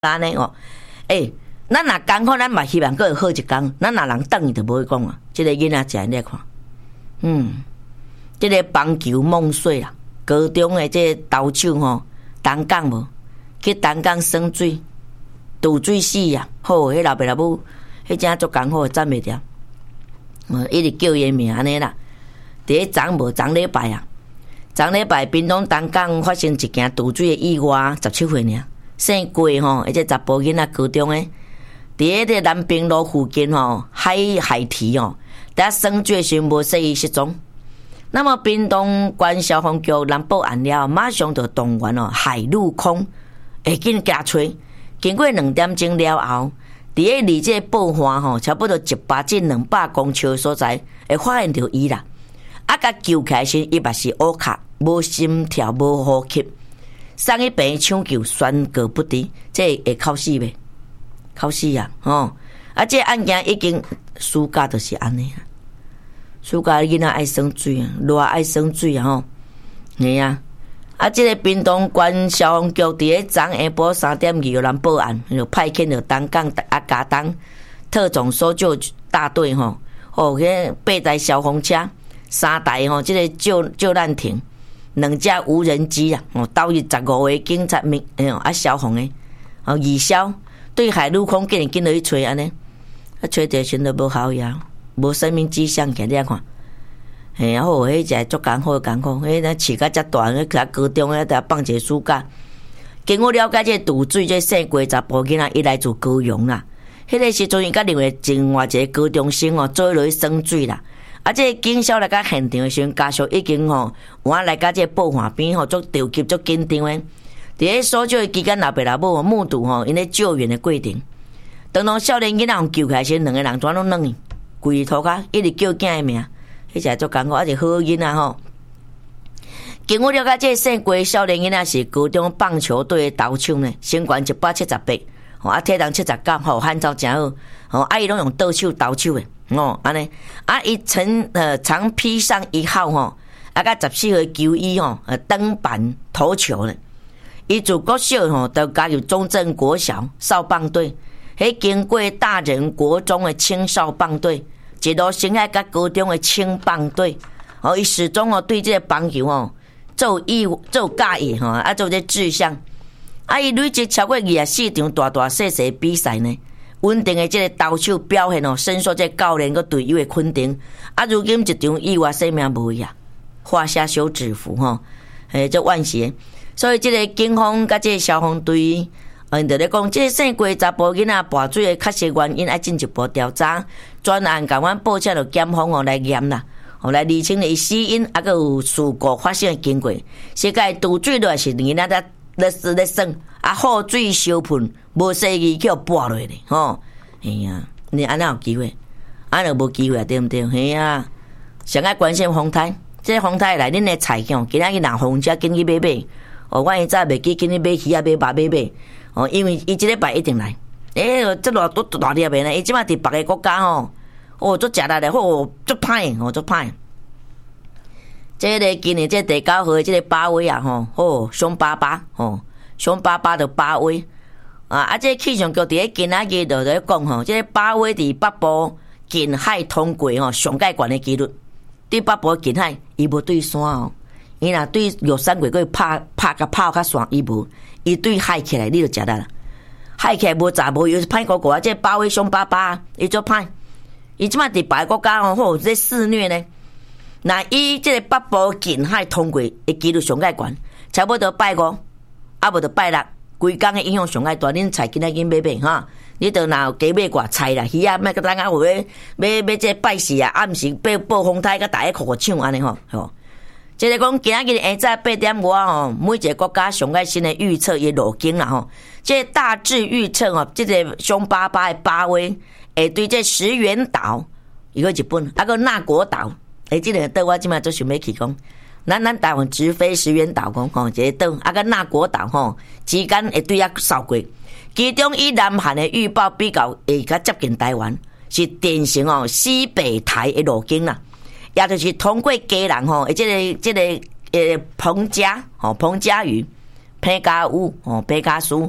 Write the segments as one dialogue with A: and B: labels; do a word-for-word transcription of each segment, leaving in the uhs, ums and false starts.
A: 安尼哦，诶、欸，咱若艰苦，咱嘛希望佫会好一工。咱若人等伊就无去讲啊。即、這個囡仔食你来看，嗯，即、這個棒球梦碎啊，高中的即個投手吼，東港無去東港耍水，賭水死啊！好，迄老爸老母，迄正足艱苦，賺袂掉。嗯，一直叫伊名安尼啦。第一昨無昨禮拜啊，昨禮拜屏東東港發生一件賭水的意外，十七歲爾。姓郭吼，而且查甫囡仔高中誒，佇迄個南平路附近吼，海海堤吼，伫耍水時無說伊失蹤。那麼屏東縣消防局人報案了，馬上就動員哦海陸空，會緊加找。經過兩點鐘了後，佇個離這報案吼，差不多一百至兩百公尺所在，會發現到伊啦。啊，甲救起來時，伊嘛是烏卡，無心跳，無呼吸。送去病院搶救，宣告不治，這會哭死唄，哭死啊！吼，啊，這案件已經暑假就是安尼啊，暑假囡仔愛耍水啊，熱愛耍水啊吼，係啊，啊，這個屏東縣消防局佇個昨下晡三點二有人報案，就派遣到東港啊嘉東特種搜救大隊吼，哦，迄八台消防車，三台吼，這個救救難艇。兩架無人機啊！哦，到伊十五個警察民誒啊消防誒，哦義消對海陸空竟然緊落去找安尼，啊找着時都無效呀，無生命跡象起來看，嘿，然後迄只足艱苦艱苦，迄咱飼甲遮大，迄個高中迄個放一個暑假。經我了解，這賭水這姓郭查甫囡仔，伊來自高雄啦。迄個時陣伊甲另外另外一個高中生哦，做落去耍水啦。啊！這個警消來到現場的時候，家屬已經吼，我來到這個報案邊吼，足着急足緊張的。佇個搜救的期間，老爸老母目睹吼，因咧救援的過程。當當少年囡仔互救起來時，兩個人全攏軟去，跪塗骹一直叫囝的名，迄只足艱苦，啊是好囡仔吼。經我了解，這個姓郭少年囡仔是高中棒球隊的投手呢，身高一百七十八，吼啊體重七十九，吼漢草誠好，吼啊伊攏用倒手投手的。哦，安尼啊，伊曾呃常披上一號吼，啊，甲十四號球衣吼，呃登板投球咧。伊自國小吼，就加入中正國小少棒隊，迄經過大人國中的青少棒隊，一路升海甲高中的青棒隊。哦，伊始終哦對這個棒球哦做意做介意吼，啊做這志向。啊，伊累積超過二十四場大大細細比賽呢。穩定的這個投手表現哦，深受這教練個隊友的肯定。啊，如今一場意外性命無呀，畫下休止符吼，誒，這惋惜。所以這個警方甲這個消防隊，嗯，就咧講，這個姓郭查甫囡仔跋水的確實原因，愛進一步調查。專案甲阮報請到檢方哦來驗啦，哦來釐清伊死因，啊，個有事故發生的經過。世界賭水落是囡仔咧咧是咧耍。啊，好水燒噴，無細機叫撥落咧，吼，哎呀，你安怎有機會？安就無機會啊，對毋對？嘿呀，上愛關心風台，這風台內恁的菜吼，今仔日若風車緊去買買，哦，我現在袂記緊去買魚啊，買肉買買，哦，因為伊即禮拜一定來，誒，這偌多大粒的呢，伊即馬佇別個國家吼，哦，做食力咧，好，做歹，哦，做歹。這個今年這第九號的這個巴威啊，吼，哦，凶巴巴，吼。熊爸爸就巴威啊！啊，這氣象局佇個今仔日就在講吼，這個巴威佇北部近海通過吼，上界懸的幾率。對北部近海，伊無對山哦，伊若對玉山過去拍拍甲拍較山，伊無，伊對海起來你就知啦。海起來無雜無，又是歹個個啊！這巴威熊爸爸伊做歹，伊即馬佇別個國家吼，好這肆虐呢。那伊這個北部近海通過的幾率上界懸，差不多拜五。啊，無就拜六，規工嘅影響上愛大，恁菜今仔日買買哈，你都若加買寡菜啦，魚啊，莫個等下有要買買這拜四啊，暗時報報風台，甲大家哭哭唱安尼吼，吼。即個講今仔日下晝八點外吼，每一個國家上愛新嘅預測伊路徑啦吼，即大致預測吼，即個凶巴巴嘅巴威，會對這石垣島，伊個日本，啊個那國島，誒，即個對我即馬做想要去講。咱咱台灣直飛石垣島講吼，一個島啊個那國島吼之間會對遐掃過，其中以南韓的預報比較會較接近台灣，是典型哦西北台的路徑啦，也就是通過基隆吼，即個即個誒彭佳吼彭佳嶼、皮加烏吼皮加蘇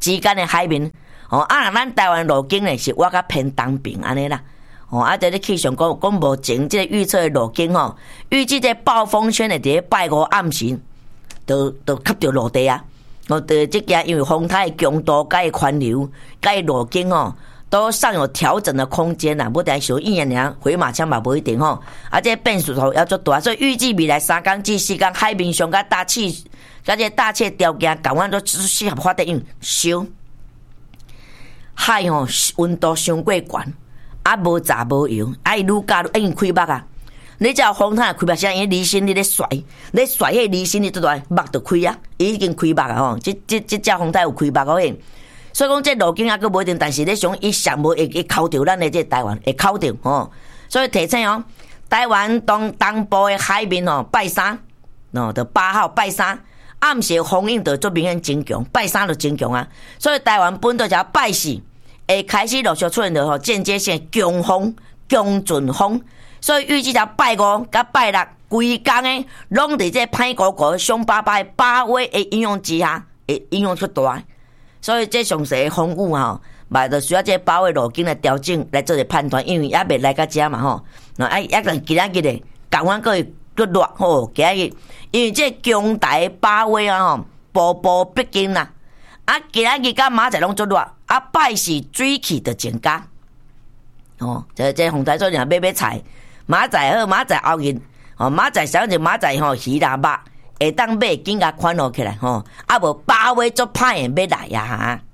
A: 之间的海面。哦，啊，咱台湾路径呢是我较偏东边安尼啦。哦，啊，在咧气象讲讲目前即个预测的路径吼，预计这暴风圈会伫咧拜五暗时，就就吸着落地啊。哦，对，即个因为风台的强度、甲伊宽流、甲伊路径吼，都尚有调整的空间啦。不但小一年俩回马枪嘛不一定吼，啊，这变数头要做大，所以预计未来三天至四天海面上甲大气、甲这大气条件，港湾都适合发展用烧。海吼温度伤过悬，啊无炸无油，啊伊愈加愈因开目啊！你只要风台开目，啥因离心力咧甩，咧甩迄离心力做大，目就开啊，伊已經開目啊吼！即即即只風台有開目嗰個，所以講這路徑啊，佫無一定，但是你想伊上無會會扣着咱的這台灣，會扣着吼。所以提醒哦，台灣東東部的海面哦，拜三哦，就八號拜三。暗時風影就足明顯增強，拜三就增強啊！所以台灣本島就拜四會開始陸續出現着吼間接性強風、強陣風，所以預計就拜五甲拜六規工誒，攏佇這歹糊糊、凶巴巴誒八月誒影響之下，會影響出大。所以這詳細誒風雨吼，嘛就需要這八月路徑來調整來做個判斷，因為也未來到遮嘛吼，那啊一陣今仔日誒，港灣個個熱吼，今仔日。因為這強台八月啊吼，步步逼近啦。啊，今仔日甲明仔攏足熱，啊拜四水氣就增加。哦，這這風台做人買買菜，明仔好，明仔後日，哦明仔想就明仔吼魚啦肉，會當買緊甲款落起來吼，啊無八月足歹誒要來啊哈。